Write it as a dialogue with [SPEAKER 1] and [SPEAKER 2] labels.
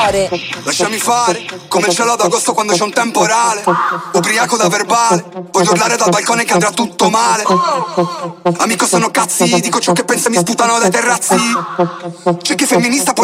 [SPEAKER 1] cuore.
[SPEAKER 2] Lasciami fare, come il cielo d'agosto quando c'è un temporale. Ubriaco da verbale, voglio urlare dal balcone che andrà tutto male. Amico sono cazzi, dico ciò che penso e mi sputano dai terrazzi. C'è chi è femminista poi